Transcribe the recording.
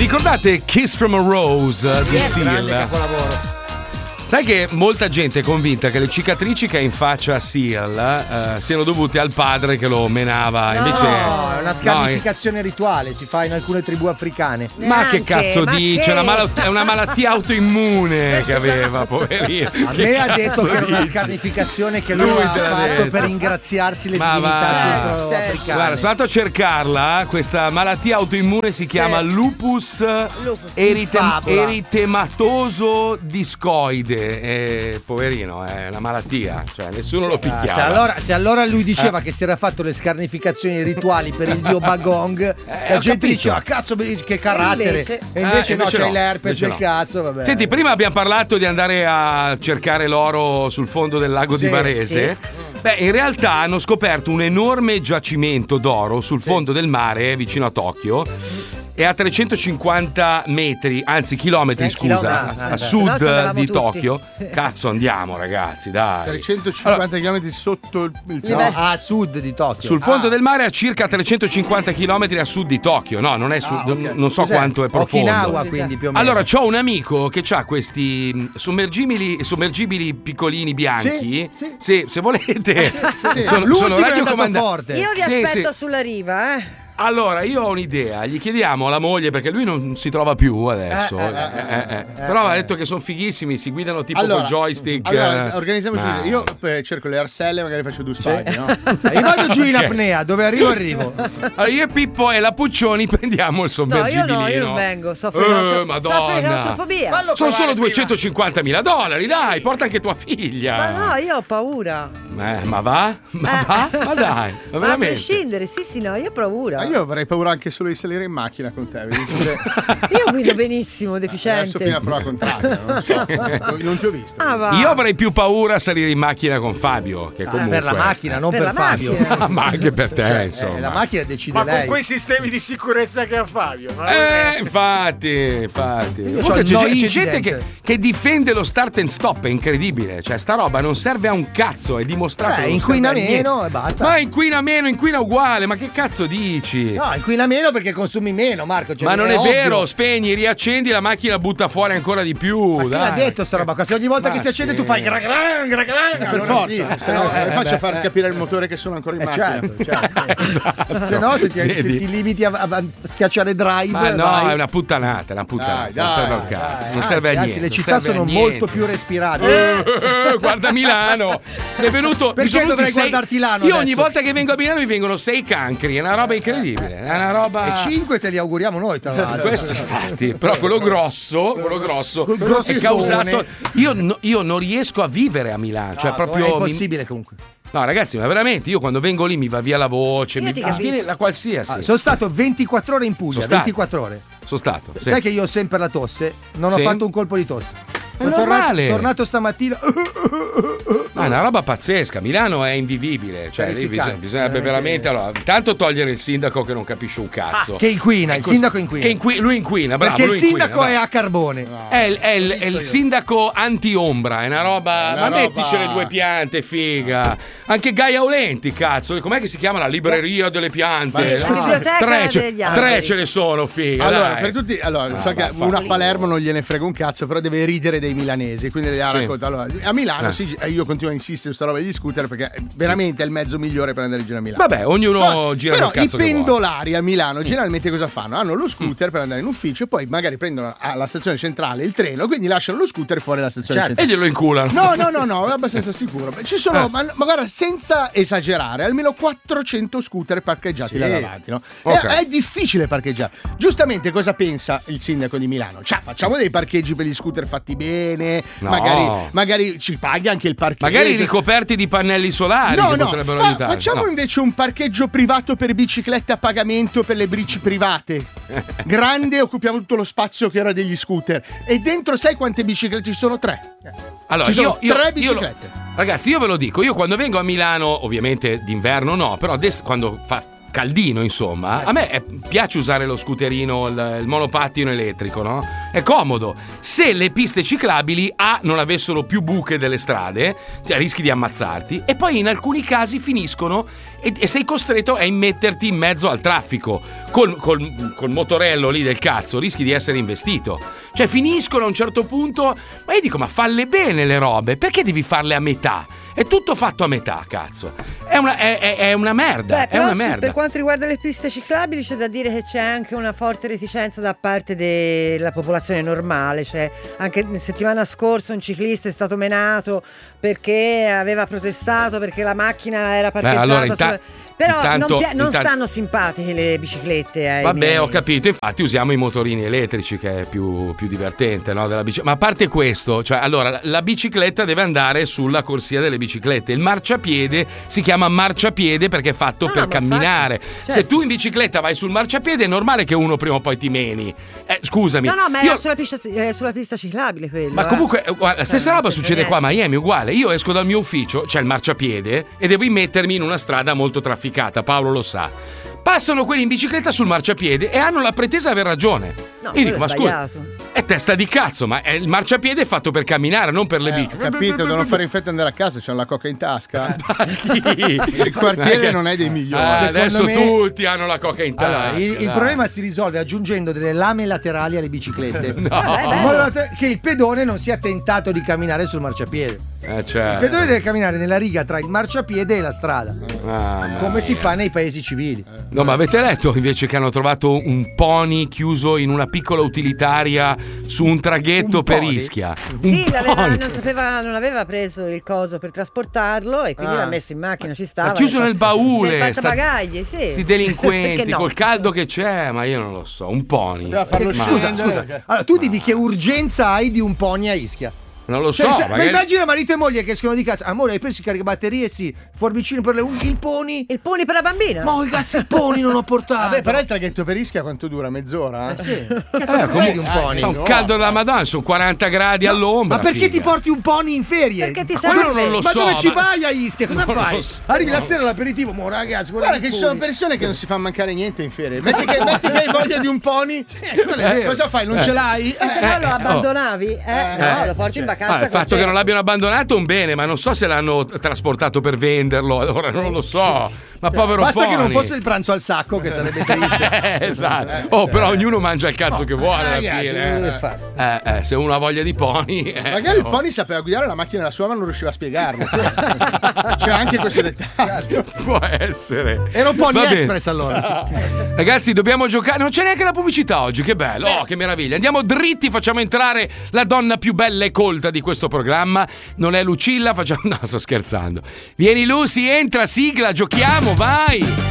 ricordate Kiss from a Rose di Seal? Sai che molta gente è convinta che le cicatrici che ha in faccia a Seal siano dovute al padre che lo menava. Invece no, è una scarnificazione rituale, si fa in alcune tribù africane. Ma che cazzo dice? È una malattia autoimmune che aveva, poverino. A me ha detto che era una scarnificazione che lui ha fatto per ingraziarsi le divinità centroafricane. Guarda, sono andato a cercarla. Questa malattia autoimmune si chiama lupus eritematoso discoide. Poverino, è una malattia, cioè nessuno lo picchiava. Se allora lui diceva che si era fatto le scarnificazioni rituali per il dio Bagong, la gente diceva cazzo che carattere, e invece no, c'è l'herpes del cazzo, vabbè. Senti, prima abbiamo parlato di andare a cercare l'oro sul fondo del lago di Varese. Beh, in realtà hanno scoperto un enorme giacimento d'oro sul fondo del mare vicino a Tokyo. È a 350 metri, anzi chilometri, a sud di Tokyo. Cazzo, andiamo ragazzi, dai. 350 chilometri sotto il a sud di Tokyo. Sul fondo del mare a circa 350 chilometri a sud di Tokyo. No, non è non so quanto è profondo. Okinawa, quindi più o meno. Allora, c'ho un amico che ha questi sommergibili piccolini bianchi. Sì. Se volete. Sono radiocomandati. Io vi aspetto sulla riva, Allora, io ho un'idea, gli chiediamo alla moglie, perché lui non si trova più adesso. Però ha detto che sono fighissimi, si guidano tipo col joystick. Allora, organizziamoci. Io cerco le arselle, magari faccio due spaghi, no? Io vado giù in apnea, dove arrivo. Allora, io e Pippo e la Puccioni prendiamo il sommergibilino. No, io non vengo, soffro di claustrofobia. Sono solo $250.000, dai, porta anche tua figlia. Ma no, io ho paura. Ma va? Ma dai, ma veramente? A prescindere, sì, no, io ho paura. Io avrei paura anche solo di salire in macchina con te. Io guido benissimo, deficiente. Adesso fino a prova contraria, non so. Non ti ho visto. Io avrei più paura a salire in macchina con Fabio, che comunque per la macchina, non per Fabio. Ma anche per te, insomma. La macchina decide lei. Ma con quei sistemi di sicurezza che ha Fabio. Infatti. C'è gente che difende lo start and stop, è incredibile. Cioè, sta roba non serve a un cazzo, è dimostrato. Inquina meno e basta. Ma inquina meno, inquina uguale, ma che cazzo dici? No, inquina meno perché consumi meno, Marco. Ma non è vero, spegni, riaccendi, la macchina butta fuori ancora di più. Ma chi l'ha detto sta roba qua? Se ogni volta che si accende tu fai gra per forza, se no faccio far capire il motore che sono ancora in macchina. Certo. Se no se ti limiti a schiacciare drive. Ma no, è una puttanata, non serve a un cazzo, non serve a niente. Anzi, le città sono molto più respirabili. Guarda Milano. È venuto. Perché dovrei guardarti Milano? Io ogni volta che vengo a Milano mi vengono 6 cancri, è una roba incredibile, è una roba. E 5 te li auguriamo noi, tra l'altro. Questo infatti, però quello grosso è causato. Io non riesco a vivere a Milano, cioè proprio è impossibile comunque. No, ragazzi, ma veramente io quando vengo lì mi va via la voce, mi viene la qualsiasi. Sono stato 24 ore in Puglia, 24 ore. Sono stato. Sai che io ho sempre la tosse? Non ho fatto un colpo di tosse. Sono tornato stamattina. Ma è una roba pazzesca. Milano è invivibile. Cioè, lì bisognerebbe veramente. Allora, intanto togliere il sindaco che non capisce un cazzo. Che inquina, il sindaco inquina. Lui inquina, bravo. Perché il sindaco è a carbone. No. È il sindaco anti-ombra. È una roba. Ma mettici le 2 piante, figa. Anche Gaia Aulenti, cazzo. Com'è che si chiama la libreria delle piante? La biblioteca degli alberi. 3 ce ne sono, figa. Allora, per tutti. Allora, so che uno a Palermo non gliene frega un cazzo, però deve ridere dei milanesi. Quindi le racconta. Allora, a Milano io continuo a insistere su sta roba degli scooter perché veramente è il mezzo migliore per andare in giro a Milano. Vabbè, ognuno gira il cazzo. Però i pendolari a Milano generalmente cosa fanno? Hanno lo scooter per andare in ufficio e poi magari prendono alla stazione centrale il treno, quindi lasciano lo scooter fuori dalla stazione centrale. E glielo inculano. No, è abbastanza sicuro. Ci sono, ma guarda, senza esagerare, almeno 400 scooter parcheggiati là davanti, no? È difficile parcheggiare. Giustamente cosa pensa il sindaco di Milano? Cioè, facciamo dei parcheggi per gli scooter fatti bene, magari ci paghi anche il parcheggio. Magari ricoperti di pannelli solari che potrebbero aiutare. Facciamo invece un parcheggio privato per biciclette a pagamento per le bici private. Grande, occupiamo tutto lo spazio che era degli scooter. E dentro sai quante biciclette ci sono? 3. Allora, ci sono 3 biciclette. Ragazzi, io ve lo dico, io quando vengo a Milano, ovviamente d'inverno no, però quando fa caldino, insomma, a me piace usare lo scooterino, il monopattino elettrico, no? È comodo. Se le piste ciclabili non avessero più buche delle strade, cioè rischi di ammazzarti, e poi in alcuni casi finiscono e sei costretto a immetterti in mezzo al traffico col motorello lì del cazzo, rischi di essere investito. Cioè finiscono a un certo punto, ma io dico, ma falle bene le robe, perché devi farle a metà? È tutto fatto a metà, cazzo. È una merda. Beh, è una però merda. Per quanto riguarda le piste ciclabili c'è da dire che c'è anche una forte reticenza da parte della popolazione normale. Cioè, anche la settimana scorsa un ciclista è stato menato perché aveva protestato perché la macchina era parcheggiata. Allora, però non stanno simpatiche le biciclette. Vabbè, ho capito. Infatti usiamo i motorini elettrici, che è più divertente, no? Della bicicletta. Ma a parte questo, cioè, allora, la bicicletta deve andare sulla corsia delle biciclette. Il marciapiede si chiama marciapiede perché è fatto per camminare. Infatti, certo. Se tu in bicicletta vai sul marciapiede è normale che uno prima o poi ti meni. Scusami. No, ma era sulla pista ciclabile quello. Ma comunque la stessa roba succede qua a Miami, uguale. Io esco dal mio ufficio, c'è il marciapiede e devo immettermi in una strada molto trafficata, Paolo lo sa. Passano quelli in bicicletta sul marciapiede e hanno la pretesa di aver ragione. No, io dico, ma scusa, è testa di cazzo, ma il marciapiede è fatto per camminare, non per le bici. Ho capito, devono fare in fretta e andare a casa, c'hanno la coca in tasca. Il quartiere non è dei migliori. Adesso tutti hanno la coca in tasca. Allora, il problema si risolve aggiungendo delle lame laterali alle biciclette. No. In modo che il pedone non sia tentato di camminare sul marciapiede. Certo. Il pedone deve camminare nella riga tra il marciapiede e la strada, come si fa nei paesi civili. No, ma avete letto invece che hanno trovato un pony chiuso in una piccola utilitaria su un traghetto per Ischia? Sì, non aveva preso il coso per trasportarlo e quindi l'ha messo in macchina, ci stava. Ma chiuso nel baule. Nel portabagagli, sì. Sti delinquenti, no? Col caldo che c'è, ma io non lo so, un pony. Scusa. Allora, tu dimmi che urgenza hai di un pony a Ischia? Non lo so. Ma immagina marito e moglie che escono di casa. Amore, hai preso i caricabatterie? Sì. Forbicino per le unghie. Il pony? Il pony per la bambina? Ma cazzo, il pony non ho portato. Vabbè, però il traghetto per Ischia quanto dura? Mezz'ora? Sì. Cazzo, di un pony. Fa un caldo della Madonna, sono 40 gradi all'ombra. Ma perché ti porti un pony in ferie? Perché ti serve? Non lo ma so, dove ci vai a Ischia? Cosa fai? So. Arrivi la sera all'aperitivo, mo ragazzi, guarda che ci sono persone che non si fanno mancare niente in ferie. Metti che hai voglia di un pony, cosa fai? Non ce l'hai? Se no lo abbandonavi? No, lo porti in vacanza. Il fatto che non l'abbiano abbandonato è un bene, ma non so se l'hanno trasportato per venderlo. Allora non lo so. Ma povero basta pony. che non fosse il pranzo al sacco, che sarebbe triste. Esatto. Però ognuno mangia il cazzo che vuole alla fine. Se uno ha voglia di pony. Magari il pony sapeva guidare la macchina da sua, ma non riusciva a spiegarlo. C'è anche questo dettaglio. Può essere. Era un Pony Express allora. Ragazzi, dobbiamo giocare. Non c'è neanche la pubblicità oggi, che bello. Oh, che meraviglia. Andiamo dritti, facciamo entrare la donna più bella e colta di questo programma. Non è Lucilla, facciamo. No, sto scherzando. Vieni Lucy, entra, sigla, giochiamo, vai.